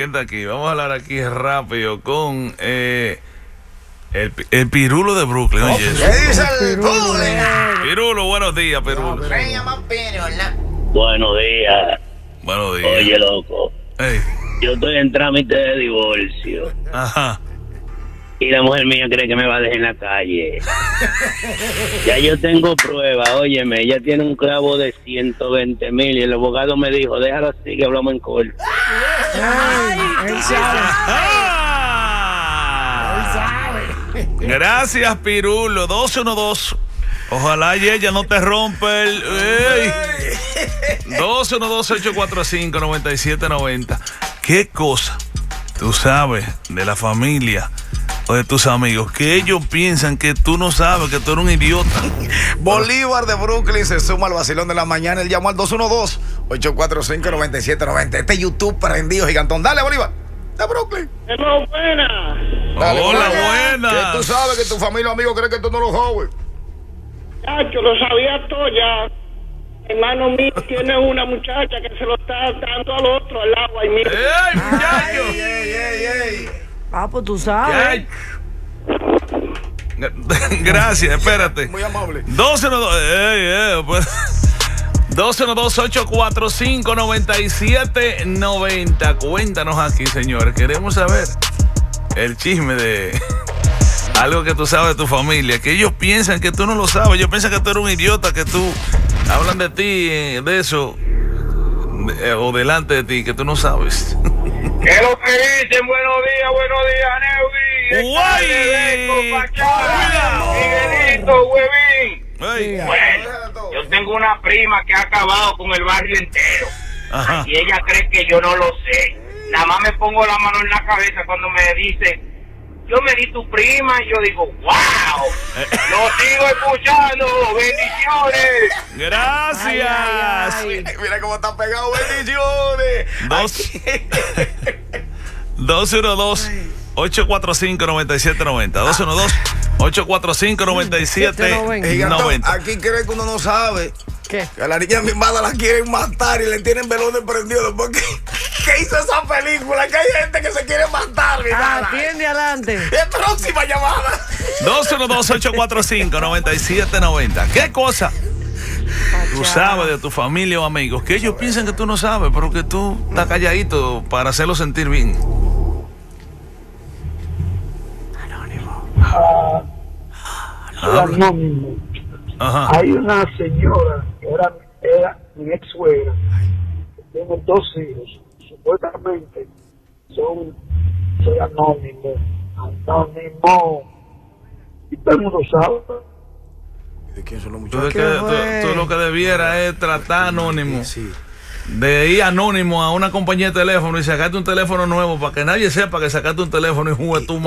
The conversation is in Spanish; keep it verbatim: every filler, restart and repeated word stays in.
está aquí? Vamos a hablar aquí rápido con eh, el, el Pirulo de Brooklyn. Oye, ¿qué dice el Pirulo? Pirulo, buenos días, Pirulo. Se llama Pirulo. Buenos días. Buenos días. Oye, loco. Hey. Yo estoy en trámite de divorcio. Ajá. Y la mujer mía cree que me va a dejar en la calle. Ya yo tengo pruebas, óyeme, ella tiene un clavo de ciento veinte mil y el abogado me dijo, déjalo así que hablamos en corto. Ay, él sabe. Él sabe. Gracias, Pirulo. dos uno dos. Ojalá y ella no te rompa el... dos uno dos, ocho cuatro cinco, nueve siete nueve cero. ¿Qué cosa tú sabes de la familia o de tus amigos que ellos piensan que tú no sabes, que tú eres un idiota? Bolívar de Brooklyn se suma al vacilón de la mañana. Él llamó al dos uno dos, ocho cuatro cinco, nueve siete nueve cero. Este YouTube prendido, gigantón. Dale, Bolívar, de Brooklyn. Hello, buena. Dale, Hola, buena. buenas. Que tú sabes que tu familia o amigo cree que tú no lo sabes. Chacho, lo sabía todo ya. Hermano mío tiene una muchacha que se lo está dando al otro, al agua y mira. ¡Ey, muchacho! Ey, ey, ey, ey. Ah, pues tú sabes. Gracias, espérate. Muy amable. dos uno dos, ey, ey, pues. dos uno dos, ocho cuatro cinco, nueve siete nueve cero. Cuéntanos aquí, señores. Queremos saber el chisme de algo que tú sabes de tu familia, que ellos piensan que tú no lo sabes. Ellos piensan que tú eres un idiota, que tú hablan de ti, de eso, de, o delante de ti, que tú no sabes. ¿Qué es lo que dicen? Buenos días, buenos días, Neudi. ¡Guay! Miguelito, huevín. Ey. Bueno, yo tengo una prima que ha acabado con el barrio entero. Ajá. Y ella cree que yo no lo sé. Nada más me pongo la mano en la cabeza cuando me dice, yo me di tu prima, y yo digo, wow, lo sigo escuchando, bendiciones. Gracias. Ay, ay, ay. Mira cómo está pegado, bendiciones. Dos. dos uno dos, ocho cuatro cinco, nueve siete nueve cero. dos uno dos, ocho cuatro cinco, nueve siete nueve Gigantón, cero. aquí cree que uno no sabe. ¿Qué? Que a la niña mimada la quieren matar y le tienen velones prendidos. Porque ¿qué hizo esa película? Que hay gente que se quiere matar, mi nada. Atiende adelante. Es próxima llamada. dos uno dos, ocho cuatro cinco, nueve siete nueve cero. ¿Qué cosa tú sabes de tu familia o amigos que ellos piensan que tú no sabes, pero que tú estás calladito para hacerlo sentir bien? Ah, Habla. anónimo. Ajá. Hay una señora que era, era mi ex suegra, que tiene dos hijos. Supuestamente son, soy anónimo, anónimo. Y todo el mundo sabe. ¿De quién son los Tú, de muchachos? que- tú- tú lo que debieras es tratar anónimo. Sí. De ir anónimo a una compañía de teléfono y sacarte un teléfono nuevo para que nadie sepa que sacaste un teléfono y jugué tu